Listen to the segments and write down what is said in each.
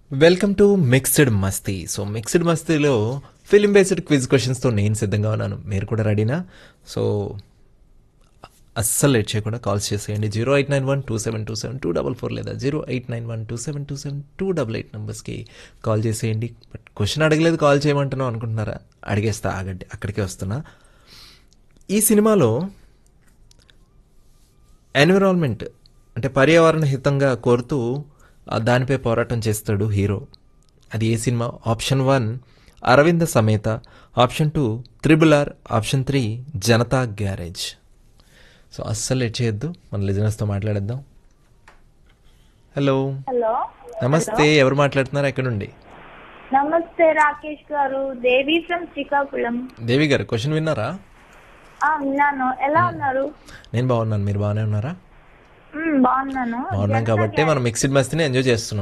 Welcome to mixed Masti. So mixed మస్తీలో film based quiz క్వశ్చన్స్తో నేను సిద్ధంగా ఉన్నాను. మీరు కూడా రెడీనా? సో అస్సలు లేట్ చేయకుండా కాల్స్ చేసేయండి. 0891272724 లేదా 0891272728 నెంబర్స్కి కాల్ చేసేయండి. బట్ క్వశ్చన్ అడగలేదు కాల్ చేయమంటున్నావు అనుకుంటున్నారా? అడిగేస్తా, ఆగండి, అక్కడికే వస్తున్నా. ఈ సినిమాలో ఎన్విరాన్మెంట్ అంటే పర్యావరణ హితంగా కోరుతూ దానిపై పోరాటం చేస్తాడు హీరో. అది ఏ cinema? Option 1 Aravinda Sametha, option 2 RRR, option 3 Janata garage. So అస్సలు లేట్ చేయొద్దు, మన లిజనర్స్తో మాట్లాడేద్దాం. హలో, హలో నమస్తే. ఎవరు మాట్లాడుతున్నారు? ఎక్కడ నుండి? నమస్తే రాకేష్ గారు, దేవి ఫ్రమ్ శ్రీకాకుళం. దేవి గారు, క్వశ్చన్ విన్నారా? విన్నాను. ఎలా ఉన్నారు? నేను బాగున్నాను, మీరు బాగానే ఉన్నారా? బాగున్నాను. బాగున్నాం కాబట్టి మనం మిక్స్డ్ మస్తీని ఎంజాయ్ చేస్తున్నాం.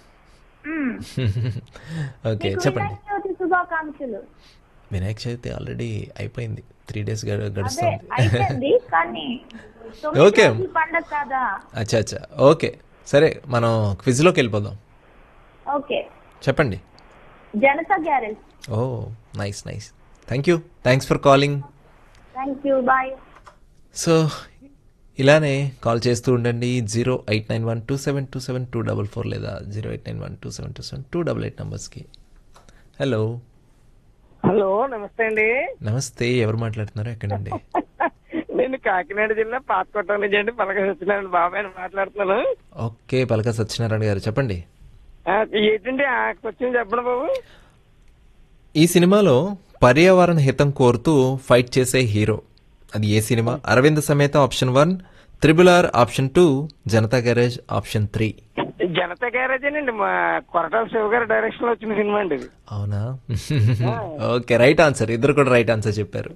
ఓకే, మీకు చెప్పండి. వినాయక చవితి శుభాకాంక్షలు. వినాయక చవితి ఆల్రెడీ అయిపోయింది, 3 days అదే గడుస్తుంది. అయిపోయింది కానీ ఓకే. పండగ కదా. అచ్చా అచ్చా, ఓకే, సరే మనం క్విజ్లోకి వెళ్ళిపోదాం. ఓకే, చెప్పండి. Janata garage. Oh, nice nice, thanks for calling. Thank you, bye. So ఇలానే కాల్ చేస్తూ ఉండండి. 0891272724 లేదా 0891272728 నెంబర్స్కి. హలో, హలో, నమస్తే అండి. నమస్తే. ఎవరు మాట్లాడుతున్నారు? ఎక్కడండి? నేను కాకినాడ జిల్లా పాతకోట నుంచి అండి, పలక సత్యనారాయణ బాబాయ్ మాట్లాడుతున్నాను. ఓకే, పలక సత్యనారాయణ గారు, చెప్పండి. ఏంటండి ఆ క్వశ్చన్ చెప్పండి బాబు. ఈ సినిమాలో పర్యావరణ హితం కోరుతూ ఫైట్ చేసే హీరో, అది ఏ cinema? Aravinda Sametha option 1, RRR option 2, Janata garage option 3. Janata garage అండి, మా కొరటాల శివ గారి డైరెక్షన్ లో వచ్చిన సినిమా అండి ఇది. అవునా? Okay, right answer. ఇద్దరు కూడా రైట్ ఆన్సర్ చెప్పారు.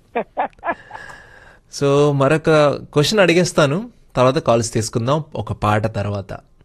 సో మరొక క్వశ్చన్ అడిగేస్తాను, తర్వాత కాల్స్ తీసుకుందాం ఒక పాట తర్వాత.